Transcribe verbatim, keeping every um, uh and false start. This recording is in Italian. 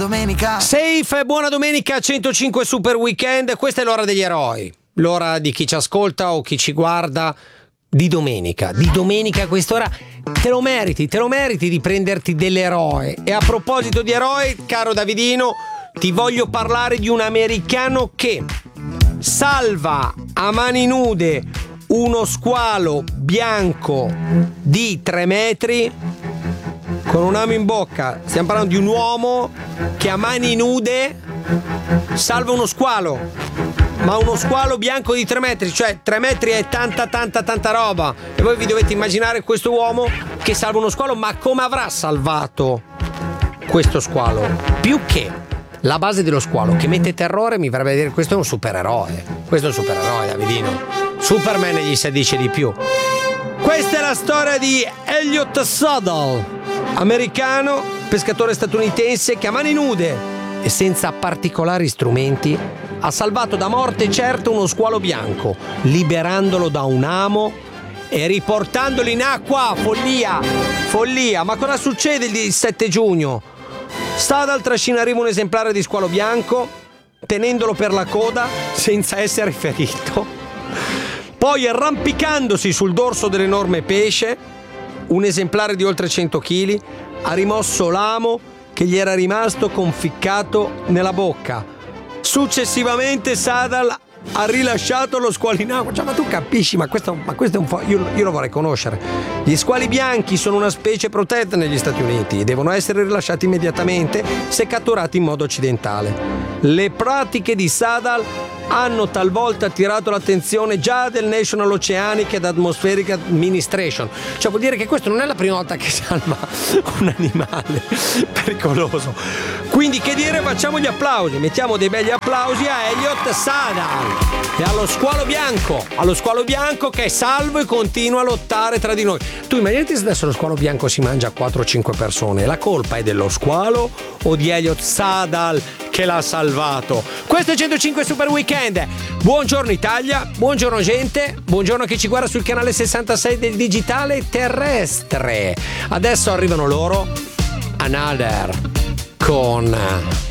domenica. Safe, buona domenica, centocinque Super Weekend. Questa è l'ora degli eroi, l'ora di chi ci ascolta o chi ci guarda di domenica. Di domenica a quest'ora te lo meriti, te lo meriti di prenderti dell'eroe. E a proposito di eroe, caro Davidino, ti voglio parlare di un americano che salva a mani nude uno squalo bianco di tre metri con un amo in bocca. Stiamo parlando di un uomo che a mani nude salva uno squalo, ma uno squalo bianco di tre metri, cioè tre metri è tanta tanta tanta roba. E voi vi dovete immaginare questo uomo che salva uno squalo, ma come avrà salvato questo squalo? Più che la base dello squalo che mette terrore, mi verrebbe a dire questo è un supereroe. Questo è un supereroe, Davidino. Superman gli si addice di più. Questa è la storia di Elliot Sadal, americano, pescatore statunitense che a mani nude e senza particolari strumenti ha salvato da morte certa uno squalo bianco, liberandolo da un amo e riportandolo in acqua. Follia, follia. Ma cosa succede il sette giugno? Sadal trascina in riva un esemplare di squalo bianco, tenendolo per la coda senza essere ferito. Poi, arrampicandosi sul dorso dell'enorme pesce, un esemplare di oltre cento chili, ha rimosso l'amo che gli era rimasto conficcato nella bocca. Successivamente Sadal ha rilasciato lo squalo in acqua. Cioè, ma tu capisci, ma questo, ma questo è un po'. Io, io lo vorrei conoscere. Gli squali bianchi sono una specie protetta negli Stati Uniti e devono essere rilasciati immediatamente se catturati in modo occidentale. Le pratiche di Sadal hanno talvolta attirato l'attenzione già del National Oceanic and Atmospheric Administration. Cioè vuol dire che questo non è la prima volta che salva un animale pericoloso. Quindi che dire, facciamo gli applausi, mettiamo dei begli applausi a Elliot Sadal e allo squalo bianco, allo squalo bianco che è salvo e continua a lottare tra di noi. Tu immaginati se adesso lo squalo bianco si mangia quattro o cinque persone, la colpa è dello squalo o di Elliot Sadal che l'ha salvato? Questo è centocinque Super Weekend. Buongiorno Italia, buongiorno gente, buongiorno a chi ci guarda sul canale sessantasei del digitale terrestre. Adesso arrivano loro, Another con